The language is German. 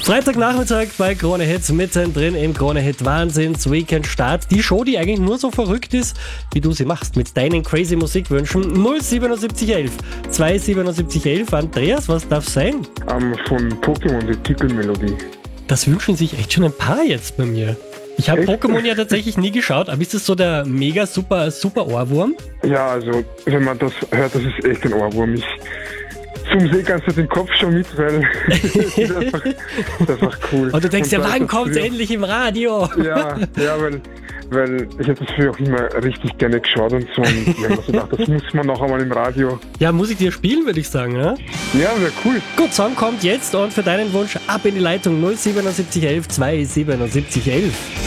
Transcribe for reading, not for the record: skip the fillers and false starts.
Freitagnachmittag bei Krone Hit, mittendrin im Krone Hit Wahnsinns Weekend Start. Die Show, die eigentlich nur so verrückt ist, wie du sie machst, mit deinen crazy Musikwünschen. 07711 27711. Andreas, was darf sein? Von Pokémon, die Titelmelodie. Das wünschen sich echt schon ein paar jetzt bei mir. Ich habe Echt? Pokémon ja tatsächlich nie geschaut, aber ist das so der mega super Ohrwurm? Ja, also wenn man das hört, das ist echt ein Ohrwurm. Zum See kannst du den Kopf schon mit, weil das ist einfach cool. Und du denkst ja, wann kommt's früher, endlich im Radio? Ja, weil ich habe das früher auch immer richtig gerne geschaut und so. Und ich habe mir so gedacht, das muss man noch einmal im Radio. Ja, muss ich dir spielen, würde ich sagen, ne? Ja, wäre cool. Gut, Song kommt jetzt und für deinen Wunsch ab in die Leitung 07711 27711.